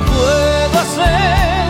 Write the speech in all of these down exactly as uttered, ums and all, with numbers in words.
puedo hacer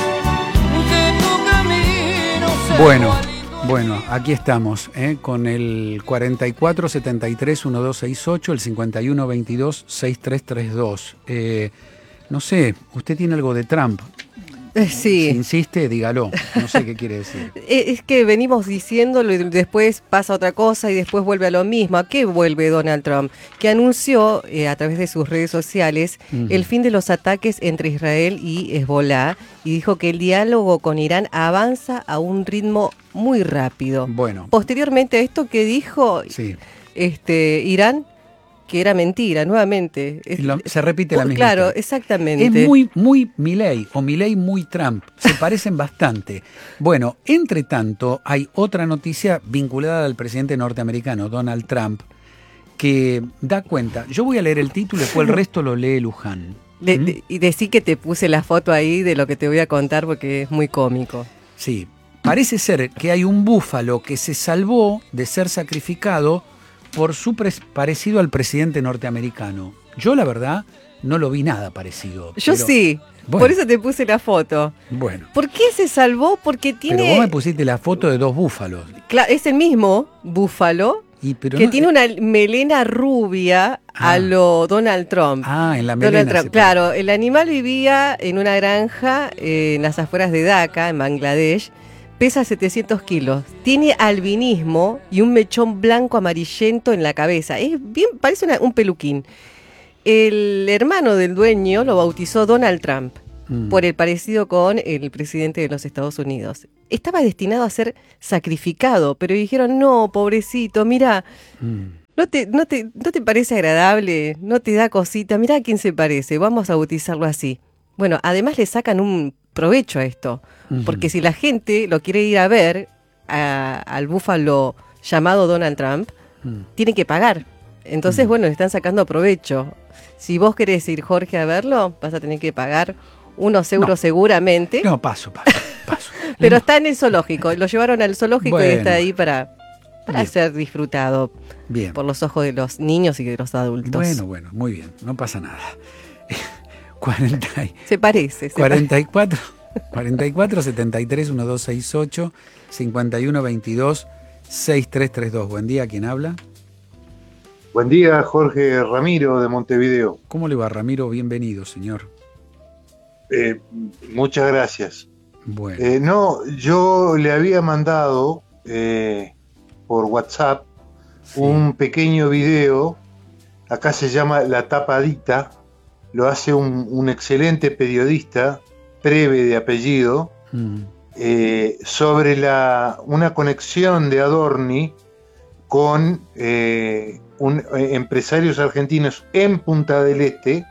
que tu camino sea Bueno, bueno, aquí estamos, ¿eh? Con el cuarenta y cuatro setenta y tres doce sesenta y ocho, el cincuenta y uno veintidós sesenta y tres treinta y dos. Eh, no sé, usted tiene algo de Trump. Sí. Si insiste, dígalo. No sé qué quiere decir. Es que venimos diciéndolo y después pasa otra cosa y después vuelve a lo mismo. ¿A qué vuelve Donald Trump? Que anunció eh, a través de sus redes sociales uh-huh. el fin de los ataques entre Israel y Hezbollah y dijo que el diálogo con Irán avanza a un ritmo muy rápido. Bueno. Posteriormente a esto que dijo sí. este, Irán, que era mentira, nuevamente. Lo, se repite la misma Claro, historia. exactamente. Es muy, muy Milei, o Milei muy Trump. Se parecen bastante. Bueno, entre tanto, hay otra noticia vinculada al presidente norteamericano, Donald Trump, que da cuenta. Yo voy a leer el título y después el resto lo lee Luján. De, ¿Mm? de, y decí que te puse la foto ahí de lo que te voy a contar porque es muy cómico. Sí. Parece ser que hay un búfalo que se salvó de ser sacrificado por su pres- parecido al presidente norteamericano. Yo, la verdad, no lo vi nada parecido. Yo pero, sí, bueno, por eso te puse la foto. Bueno. ¿Por qué se salvó? Porque tiene... Pero vos me pusiste la foto de dos búfalos. Claro, es el mismo búfalo y, pero que no, tiene una melena rubia ah, a lo Donald Trump. Ah, en la melena. Claro, el animal vivía en una granja eh, en las afueras de Dhaka, en Bangladesh. Pesa setecientos kilos, tiene albinismo y un mechón blanco amarillento en la cabeza. Es bien, parece una, un peluquín. El hermano del dueño lo bautizó Donald Trump mm. por el parecido con el presidente de los Estados Unidos. Estaba destinado a ser sacrificado, pero dijeron, no, pobrecito, mira, mm. ¿no te, no te, no te parece agradable? ¿No te da cosita? Mira a quién se parece, vamos a bautizarlo así. Bueno, además le sacan un provecho a esto, uh-huh. porque si la gente lo quiere ir a ver a, al búfalo llamado Donald Trump, uh-huh. tiene que pagar. Entonces, uh-huh. bueno, le están sacando provecho. Si vos querés ir, Jorge, a verlo, vas a tener que pagar unos euros no. seguramente. No, paso, paso, paso. Pero está en el zoológico, lo llevaron al zoológico bueno. y está ahí para, para ser disfrutado bien. por los ojos de los niños y de los adultos. Bueno, bueno, muy bien, no pasa nada. cuarenta se parece. Se cuarenta y cuatro, cuarenta y cuatro setenta y tres doce sesenta y ocho, cincuenta y uno veintidós sesenta y tres treinta y dos. Buen día, ¿quién habla? Buen día, Jorge Ramiro de Montevideo. ¿Cómo le va, Ramiro? Bienvenido, señor. Eh, muchas gracias. Bueno. Eh, no, yo le había mandado eh, por WhatsApp sí. un pequeño video, acá se llama La Tapadita. Lo hace un, un excelente periodista, Preve de apellido, mm. eh, sobre la, una conexión de Adorni con eh, un, eh, empresarios argentinos en Punta del Este,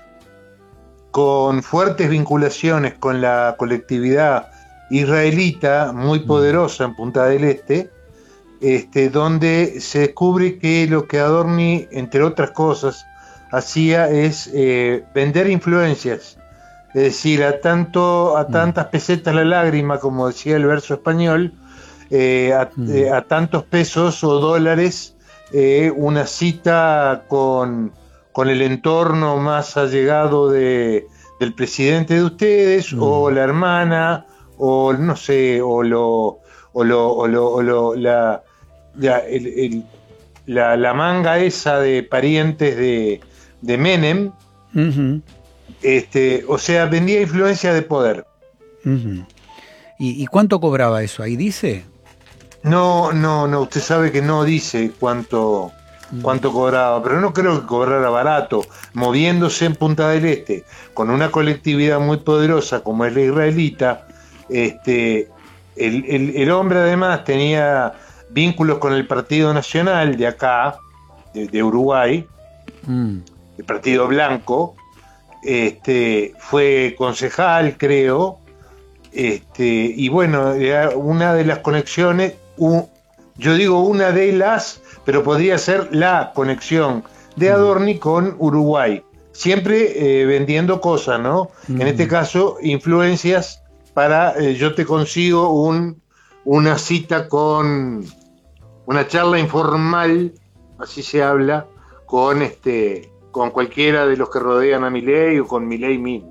con fuertes vinculaciones con la colectividad israelita, muy poderosa en Punta del Este, este, donde se descubre que lo que Adorni, entre otras cosas, hacía es eh, vender influencias, es decir, a tanto a tantas pesetas la lágrima, como decía el verso español, eh, a, mm. eh, a tantos pesos o dólares eh, una cita con, con el entorno más allegado de, del presidente de ustedes, mm. o la hermana, o no sé, o lo o lo, o lo, o lo la, la, el, el, la la manga esa de parientes de de Menem, uh-huh. este, o sea, vendía influencia de poder. Uh-huh. ¿Y, ¿Y cuánto cobraba eso? ¿Ahí dice? No, no, no, usted sabe que no dice cuánto, uh-huh. cuánto cobraba, pero no creo que cobrara barato, moviéndose en Punta del Este, con una colectividad muy poderosa como es la israelita. Este, el, el, el hombre además tenía vínculos con el Partido Nacional de acá, de, de Uruguay, uh-huh. el Partido Blanco, este, fue concejal, creo, este, y bueno, era una de las conexiones, un, yo digo una de las, pero podría ser la conexión de Adorni con Uruguay, siempre eh, vendiendo cosas, ¿no? Mm. En este caso, influencias para, eh, yo te consigo un, una cita con, una charla informal, así se habla, con este... con cualquiera de los que rodean a Milei o con Milei mismo.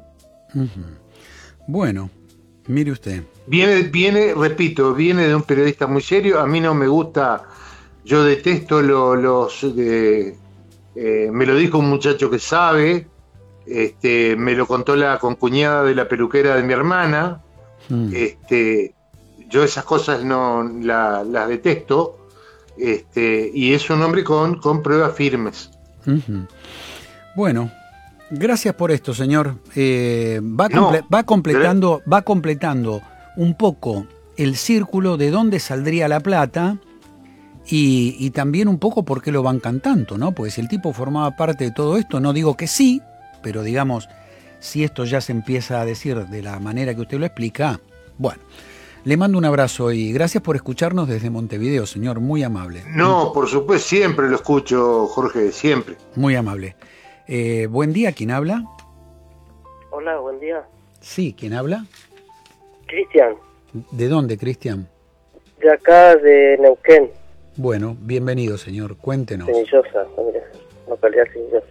Uh-huh. Bueno, mire usted. Viene, viene, repito, viene de un periodista muy serio. A mí no me gusta, yo detesto lo, los... Eh, eh, me lo dijo un muchacho que sabe, este, me lo contó la concuñada de la peluquera de mi hermana. Mm. Este, yo esas cosas no la, las detesto. Este, y es un hombre con, con pruebas firmes. Uh-huh. Bueno, gracias por esto, señor. Eh, va, comple- no, va completando, va completando un poco el círculo de dónde saldría la plata y, y también un poco por qué lo bancan tanto, ¿no? Porque si el tipo formaba parte de todo esto, no digo que sí, pero digamos, si esto ya se empieza a decir de la manera que usted lo explica, bueno. Le mando un abrazo y gracias por escucharnos desde Montevideo, señor, muy amable. No, por supuesto, siempre lo escucho, Jorge, siempre. Muy amable. Eh, buen día, ¿quién habla? Hola, buen día. Sí, ¿quién habla? Cristian. ¿De dónde, Cristian? De acá, de Neuquén. Bueno, bienvenido, señor, cuéntenos. Cenillosa, localidad Cenillosa.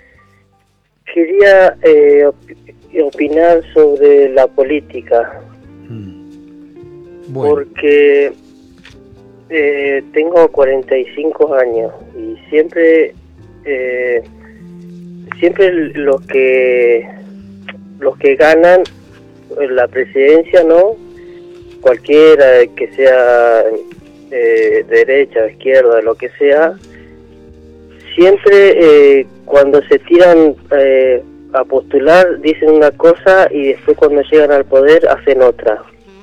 Quería eh, op- opinar sobre la política. Hmm. Bueno. Porque eh, tengo cuarenta y cinco años y siempre eh, siempre los que los que ganan la presidencia, no cualquiera que sea eh, derecha, izquierda, lo que sea, siempre eh, cuando se tiran eh, a postular dicen una cosa y después cuando llegan al poder hacen otra.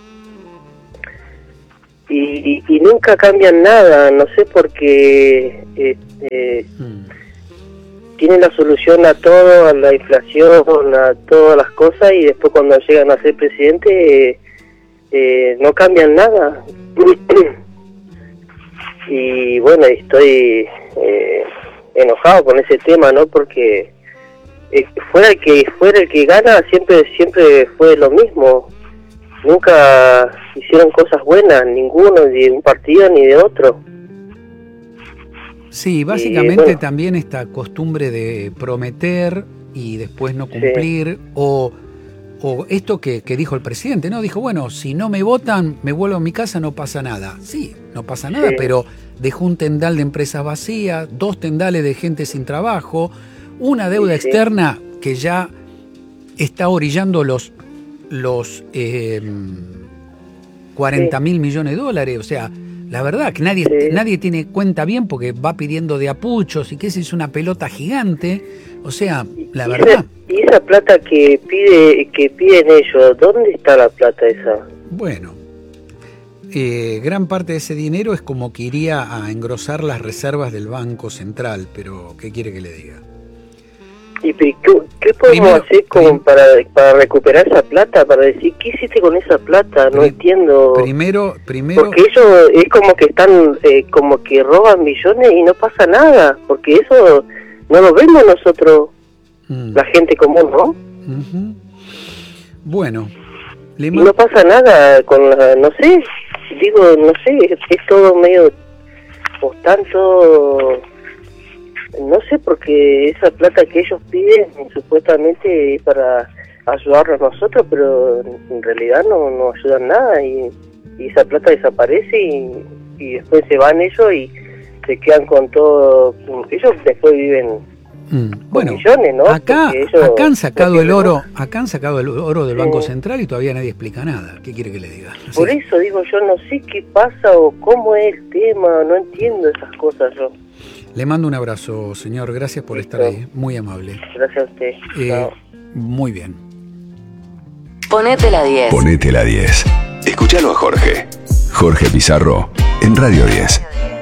Y, y, y nunca cambian nada, no sé por qué eh, eh, mm. tienen la solución a todo, a la inflación, a todas las cosas, y después cuando llegan a ser presidente eh, eh, no cambian nada. Y bueno, estoy eh, enojado con ese tema, ¿no? Porque eh, fuera el que fuera el que gana siempre siempre fue lo mismo. Nunca hicieron cosas buenas, ninguno, ni de un partido ni de otro. Sí, básicamente y, bueno, también esta costumbre de prometer y después no cumplir, sí. o, o esto que, que dijo el presidente, ¿no? Dijo, bueno, si no me votan, me vuelvo a mi casa, no pasa nada. Sí, no pasa nada, sí. Pero dejó un tendal de empresas vacías, dos tendales de gente sin trabajo, una deuda sí, externa sí. que ya está orillando los... los eh, cuarenta mil sí. millones de dólares, o sea, la verdad que nadie sí. nadie tiene cuenta bien porque va pidiendo de apuchos y que esa es una pelota gigante, o sea, la ¿Y verdad. Esa, y esa plata que pide que piden ellos, ¿dónde está la plata esa? Bueno, eh, gran parte de ese dinero es como que iría a engrosar las reservas del Banco Central, pero ¿qué quiere que le diga? ¿Y qué, qué podemos primero, hacer como para, para recuperar esa plata? Para decir, ¿qué hiciste con esa plata? No prim, entiendo. Primero, primero... Porque ellos es como que están, eh, como que roban millones y no pasa nada. Porque eso no lo vemos nosotros, mm. la gente común, ¿no? Uh-huh. Bueno. Le y no pasa nada con la, no sé, digo, no sé, es, es todo medio, o tanto... No sé, porque esa plata que ellos piden supuestamente es para ayudarnos a nosotros, pero en realidad no, no ayudan nada y, y esa plata desaparece y, y después se van ellos y se quedan con todo. Ellos después viven mm. con bueno, millones, ¿no? Acá, acá han sacado el oro, acá han sacado el oro del Banco sí. Central y todavía nadie explica nada. ¿Qué quiere que le diga? Así. Por eso digo, yo no sé qué pasa o cómo es el tema, no entiendo esas cosas yo. Le mando un abrazo, señor. Gracias por Listo. estar ahí. Muy amable. Gracias a usted. Eh, muy bien. Ponete la diez. Ponete la diez. Escúchalo a Jorge. Jorge Pizarro en Radio diez.